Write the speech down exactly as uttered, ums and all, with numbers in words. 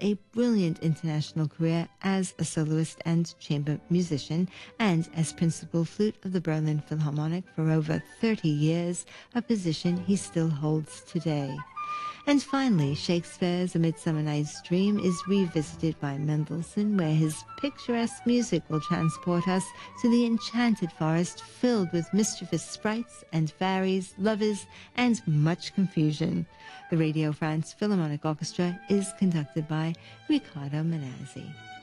a brilliant international career as a soloist and chamber musician, and as principal flute of the Berlin Philharmonic for over thirty years, a position he still holds today. And finally, Shakespeare's A Midsummer Night's Dream is revisited by Mendelssohn, where his picturesque music will transport us to the enchanted forest filled with mischievous sprites and fairies, lovers, and much confusion. The Radio France Philharmonic Orchestra is conducted by Riccardo Manazzi.